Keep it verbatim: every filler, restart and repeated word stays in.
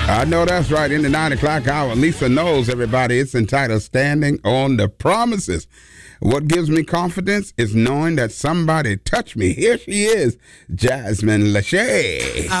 I know that's right. In the nine o'clock hour, Lisa knows, everybody. It's entitled Standing on the Promises. What gives me confidence is knowing that somebody touched me. Here she is, Jasmine Lachey.